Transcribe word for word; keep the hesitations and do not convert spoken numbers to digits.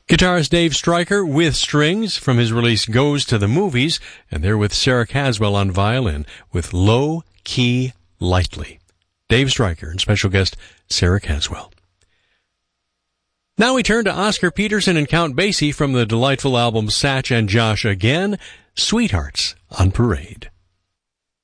Guitarist Dave Stryker with strings from his release Goes to the Movies, and they're with Sarah Caswell on violin with Low Key Lightly. Dave Stryker and special guest Sarah Caswell. Now we turn to Oscar Peterson and Count Basie from the delightful album Satch and Josh Again, Sweethearts on Parade.